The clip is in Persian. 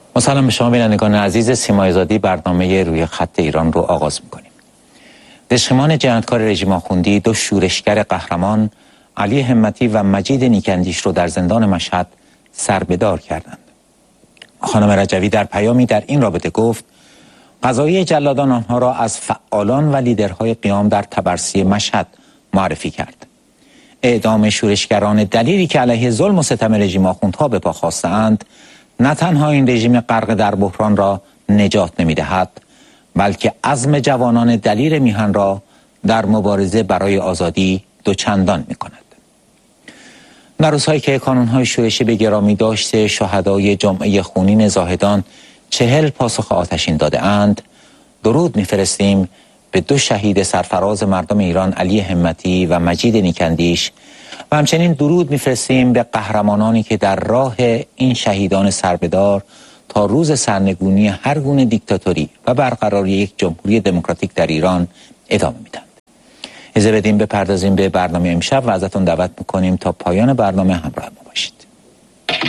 سلام به شما بینندگان عزیز. سیمای زادی برنامه روی خط ایران رو آغاز میکنیم. دشمنان جنایتکار رژیم آخوندی دو شورشگر قهرمان علی همتی و مجید نیکاندیش رو در زندان مشهد سربدار کردند. خانم رجوی در پیامی در این رابطه گفت قضاییه جلادان آنها را از فعالان و لیدرهای قیام در طبرسی مشهد معرفی کرد. اعدام شورشگران دلیری که علیه ظلم و ستم رژیم آخوندها به پا خواستند نه تنها این رژیم غرق در بحران را نجات نمی‌دهد، بلکه عزم جوانان دلیر میهن را در مبارزه برای آزادی دوچندان می‌کند. در روزهایی که کانون‌های شورشی به گرامی داشته شهدای جمعه خونین زاهدان 40 پاسخ آتشین داده اند، درود می‌فرستیم به دو شهید سرفراز مردم ایران علی همتی و مجید نیکاندیش و همچنین درود می‌فرستیم به قهرمانانی که در راه این شهیدان سربدار تا روز سرنگونی هر گونه دیکتاتوری و برقراری یک جمهوری دموکراتیک در ایران ادامه میدن. اجازه بدیم بپردازیم به برنامه امشب و ازتون دعوت میکنیم تا پایان برنامه همراه